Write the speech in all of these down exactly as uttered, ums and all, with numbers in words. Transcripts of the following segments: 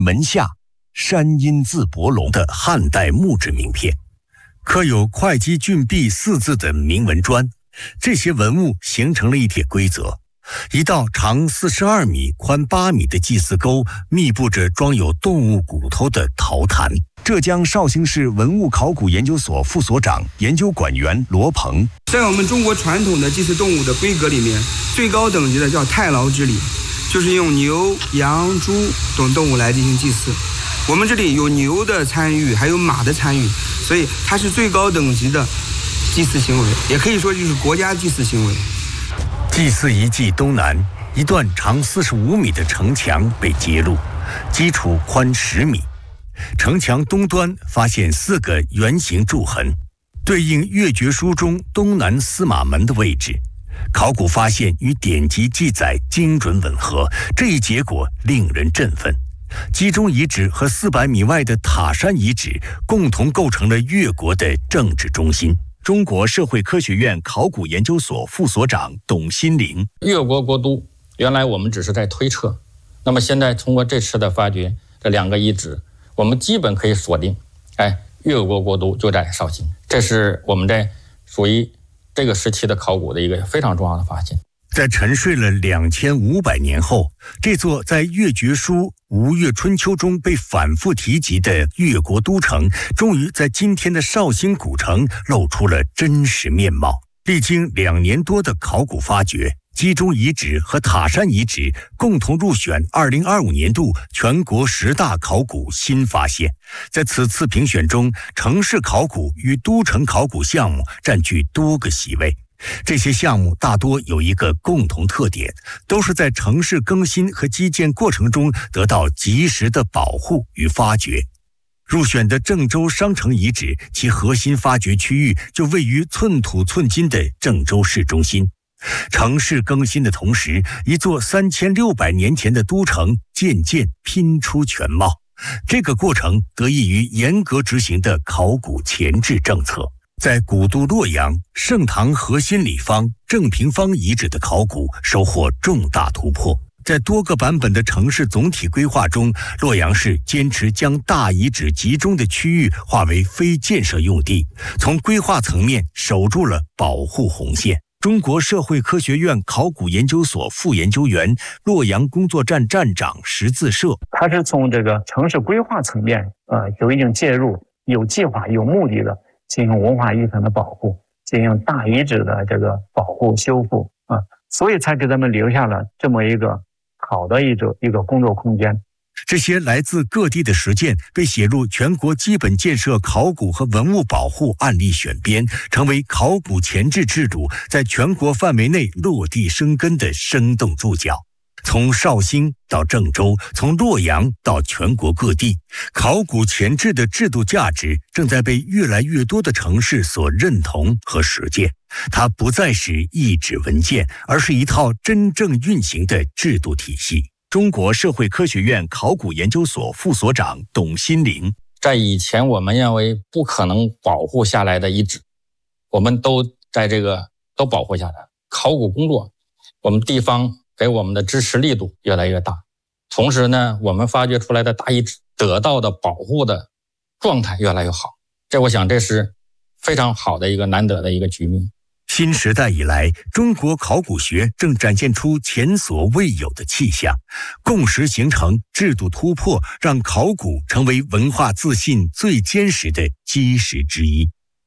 门下、山阴字伯龙的汉代木质名片，刻有会稽郡壁四字的铭文砖。这些文物形成了一铁规则，一道长四十二米、宽八米的祭祀沟，密布着装有动物骨头的陶坛。浙江绍兴市文物考古研究所副所长、研究馆员罗鹏， 在我们中国传统的祭祀动物的规格里面，最高等级的叫太牢之礼，就是用牛、羊、猪等动物来进行祭祀。我们这里有牛的参与，还有马的参与，所以它是最高等级的祭祀行为，也可以说就是国家祭祀行为。 祭祀遗迹东南一段长四十五米的城墙被揭露，基础宽十米。城墙东端发现四个圆形柱痕，对应月决书中东南司马门的位置。考古发现与典籍记载精准吻合，这一结果令人振奋。基中遗址和四百米外的塔山遗址共同构成了越国的政治中心。中国社会科学院考古研究所副所长董新林， 越国国都原来我们只是在推测，那么现在通过这次的发掘，这两个遗址我们基本可以锁定，哎，越国国都就在绍兴，这是我们在属于这个时期的考古的一个非常重要的发现。 在沉睡了两千五百年后，这座在越决书《吴越春秋》中被反复提及的越国都城，终于在今天的绍兴古城露出了真实面貌。历经两年多的考古发掘，基中遗址和塔山遗址共同入选二零二五年度全国十大考古新发现。在此次评选中，城市考古与都城考古项目占据多个席位。这些项目大多有一个共同特点，都是在城市更新和基建过程中得到及时的保护与发掘。入选的郑州商城遗址，其核心发掘区域就位于寸土寸金的郑州市中心。城市更新的同时，一座三千六百年前的都城渐渐拼出全貌。这个过程得益于严格执行的考古前置政策。在古都洛阳、盛唐核心里坊、正平坊遗址的考古收获重大突破。在多个版本的城市总体规划中，洛阳市坚持将大遗址集中的区域划为非建设用地，从规划层面守住了保护红线。中国社会科学院考古研究所副研究员、洛阳工作站站长石自社， 它是从这个城市规划层面，呃，有一定介入，有计划、有目的的进行文化遗产的保护，进行大遗址的这个保护修复啊，所以才给咱们留下了这么一个好的一种一个工作空间。 这些来自各地的实践被写入全国基本建设考古和文物保护案例选编，成为考古前置制度在全国范围内落地生根的生动注脚。从绍兴到郑州，从洛阳到全国各地，考古前置的制度价值正在被越来越多的城市所认同和实践。它不再是一纸文件，而是一套真正运行的制度体系。中国社会科学院考古研究所副所长董新林， 在以前我们认为不可能保护下来的遗址，我们都在这个都保护下来。考古工作，我们地方给我们的支持力度越来越大，同时呢，我们发掘出来的大遗址得到的保护的状态越来越好。这我想这是非常好的一个难得的一个局面。 新时代以来，中国考古学正展现出前所未有的气象，共识形成，制度突破，让考古成为文化自信最坚实的基石之一。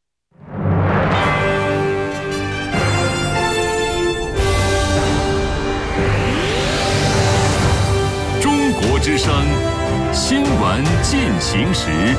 中国之声，新闻进行时。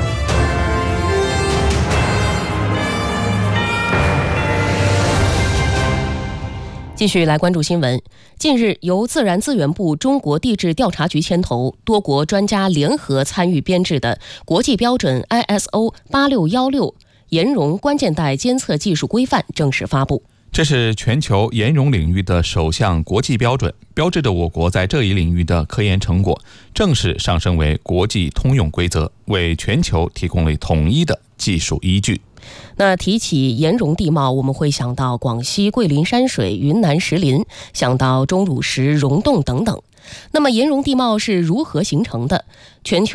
继续来关注新闻。近日，由自然资源部、中国地质调查局牵头，多国专家联合参与编制的国际标准 I S O 八六一六岩溶关键带监测技术规范正式发布。 这是全球岩溶领域的首项国际标准，标志着我国在这一领域的科研成果正式上升为国际通用规则，为全球提供了统一的技术依据。 那提起岩溶地貌，我们会想到广西桂林山水、云南石林，想到钟乳石溶洞等等。 那么岩溶地貌是如何形成的？全球